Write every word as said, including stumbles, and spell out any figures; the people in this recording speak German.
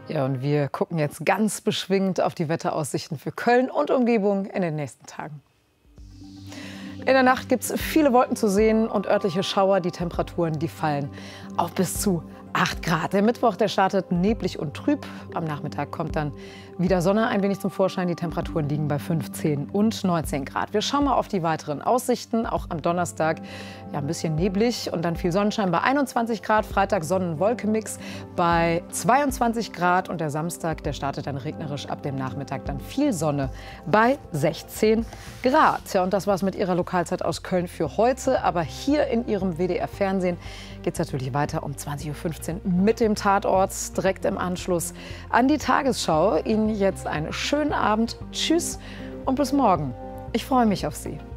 Ja, und wir gucken jetzt ganz beschwingt auf die Wetteraussichten für Köln und Umgebung in den nächsten Tagen. In der Nacht gibt es viele Wolken zu sehen und örtliche Schauer. Die Temperaturen, die fallen auf bis zu acht Grad. Der Mittwoch, der startet neblig und trüb. Am Nachmittag kommt dann wieder Sonne ein wenig zum Vorschein. Die Temperaturen liegen bei fünfzehn und neunzehn Grad. Wir schauen mal auf die weiteren Aussichten. Auch am Donnerstag ja, ein bisschen neblig und dann viel Sonnenschein bei einundzwanzig Grad. Freitag Sonnen-Wolke-Mix bei zweiundzwanzig Grad. Und der Samstag, der startet dann regnerisch. Ab dem Nachmittag dann viel Sonne bei sechzehn Grad. Ja, und das war's mit Ihrer Lokalzeit aus Köln für heute. Aber hier in Ihrem W D R-Fernsehen geht es natürlich weiter um zwanzig Uhr fünfzehn mit dem Tatort. Direkt im Anschluss an die Tagesschau. Ihnen jetzt einen schönen Abend. Tschüss und bis morgen. Ich freue mich auf Sie.